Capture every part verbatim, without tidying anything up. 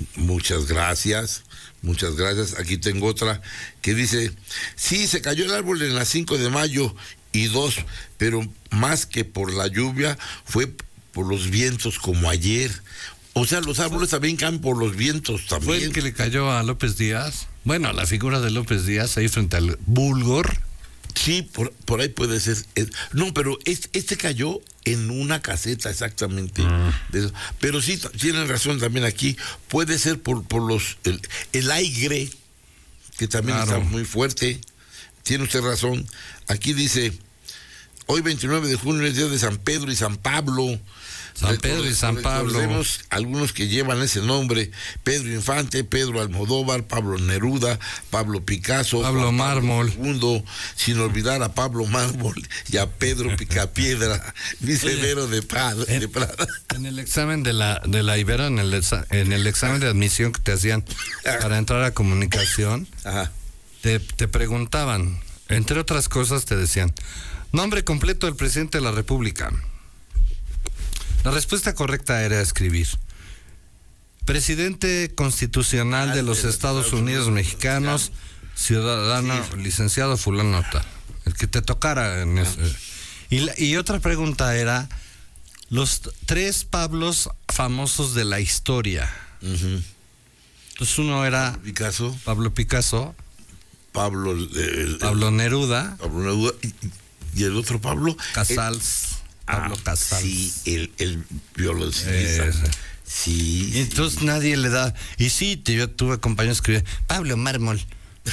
Muchas gracias, muchas gracias. Aquí tengo otra que dice, sí, se cayó el árbol en las cinco de mayo y dos, pero más que por la lluvia, fue por los vientos como ayer. O sea, los árboles también caen por los vientos también. ¿Fue el que le cayó a López Díaz? Bueno, a la figura de López Díaz ahí frente al Bulgor. Sí, por, por ahí puede ser. No, pero este, este cayó en una caseta exactamente. Mm. De eso. Pero sí, tienen razón también aquí. Puede ser por, por los el, el aire, que también claro. Está muy fuerte. Tiene usted razón. Aquí dice, hoy veintinueve de junio es día de San Pedro y San Pablo. San Pedro y San Pablo. Recordemos algunos que llevan ese nombre: Pedro Infante, Pedro Almodóvar, Pablo Neruda, Pablo Picasso, Pablo Juan Mármol, Pablo segundo, sin olvidar a Pablo Mármol y a Pedro Picapiedra, dice Vero de Prada. En, de Prada. En el examen de la de la Ibero, en el, en el examen de admisión que te hacían para entrar a comunicación, Ajá. Te, te preguntaban, entre otras cosas te decían, nombre completo del presidente de la República. La respuesta correcta era escribir: presidente constitucional de los Estados Unidos mexicanos, ciudadano licenciado fulano tal, el que te tocara en ese. Y, la, y otra pregunta era los tres Pablos famosos de la historia. Uh-huh. Entonces uno era Picasso, Pablo Picasso, Pablo el, el, Pablo Neruda, Pablo Neruda y, y el otro Pablo Casals. El, Pablo ah, Casals. Sí, el, el violoncellista. Eh, sí. Y entonces sí. Nadie le da. Y sí, te, yo tuve compañeros que escribían Pablo Mármol.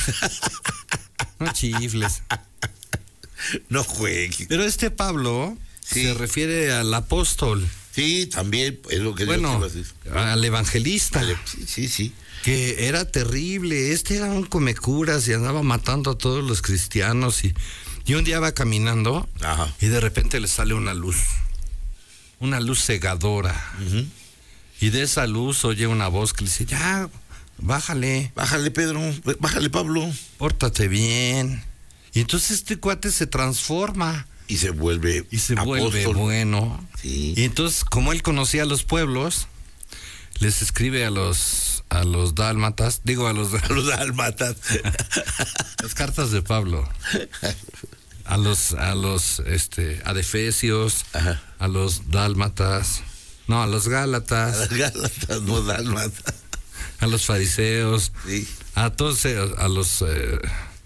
No chifles. No juegues. Pero este Pablo sí. Se refiere al apóstol. Sí, también es lo que bueno, yo te iba a decir. Al evangelista. Vale, sí, sí, sí. Que era terrible. Este era un comecuras y andaba matando a todos los cristianos y. Y un día va caminando. Ajá. Y de repente le sale una luz, una luz cegadora. Uh-huh. Y de esa luz oye una voz que le dice, ya, bájale. Bájale, Pedro, bájale, Pablo. Pórtate bien. Y entonces este cuate se transforma. Y se vuelve Y se apóstol. vuelve bueno. Sí. Y entonces, como él conocía a los pueblos, les escribe a los a los dálmatas, digo a los, a los dálmatas. Las cartas de Pablo. A los, a los, este, adefesios, Ajá. A los dálmatas, no, a los gálatas. A los gálatas, no dálmatas. A los fariseos, sí. A todos, a los, eh,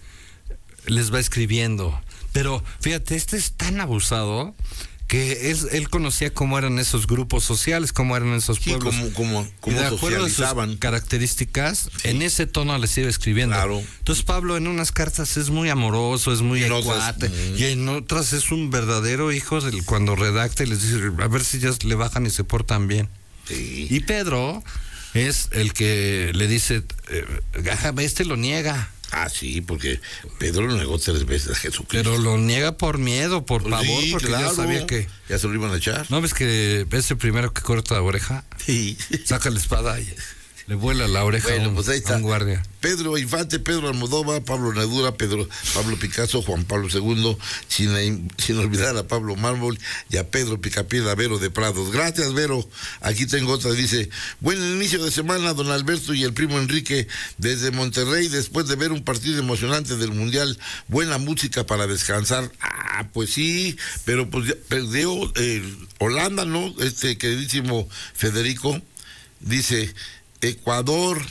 les va escribiendo. Pero, fíjate, este es tan abusado que él, él conocía cómo eran esos grupos sociales, cómo eran esos sí, pueblos. Cómo, cómo, cómo y de acuerdo a sus características, sí. En ese tono les iba escribiendo. Claro. Entonces Pablo en unas cartas es muy amoroso, es muy ecuate, mm. y en otras es un verdadero hijo del cuando redacta y les dice, a ver si ya le bajan y se portan bien. Sí. Y Pedro es el que le dice, eh, este lo niega. Ah, sí, porque Pedro lo negó tres veces a Jesucristo. Pero lo niega por miedo, por pues pavor, sí, porque claro. Ya sabía que... Ya se lo iban a echar. ¿No ves que es el primero que corta la oreja? Sí. Saca la espada y le vuela la oreja bueno, a, un, pues ahí está. a un guardia. Pedro Infante, Pedro Almodóvar, Pablo Neruda, Pedro, Pablo Picasso, Juan Pablo segundo, sin, sin olvidar a Pablo Mármol y a Pedro Picapiedra, Vero de Prados. Gracias, Vero. Aquí tengo otra, dice, buen inicio de semana, don Alberto y el primo Enrique, desde Monterrey, después de ver un partido emocionante del Mundial, buena música para descansar. Ah, pues sí, pero pues ya perdió eh, Holanda, ¿no? Este queridísimo Federico, dice... Ecuador,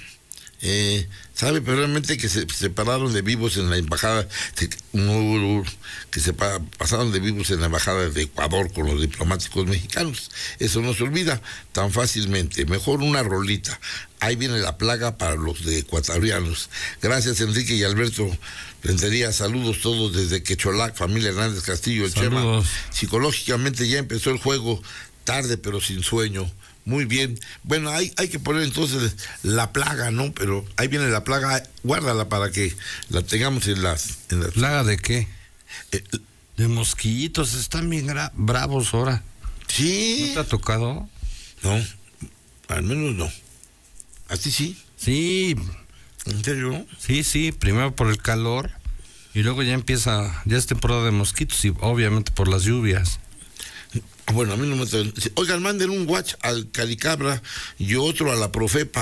eh, sabe pero realmente que se separaron de vivos en la embajada, se, no, que se pa, pasaron de vivos en la embajada de Ecuador con los diplomáticos mexicanos. Eso no se olvida tan fácilmente. Mejor una rolita. Ahí viene la plaga para los de ecuatorianos. Gracias, Enrique y Alberto Rentería. Saludos todos desde Quecholac, familia Hernández Castillo, el Chema. Psicológicamente ya empezó el juego, tarde pero sin sueño. Muy bien. Bueno, hay, hay que poner entonces la plaga, ¿no? Pero ahí viene la plaga, guárdala para que la tengamos en las... En las... ¿Plaga de qué? Eh, de mosquitos, están bien gra- bravos ahora. Sí. ¿No te ha tocado? No, al menos no. ¿A ti sí? Sí. ¿En serio? Sí, sí, primero por el calor y luego ya empieza, ya es temporada de mosquitos y obviamente por las lluvias. Bueno, a mí no me... Oigan, manden un watch al Calicabra y otro a la Profepa.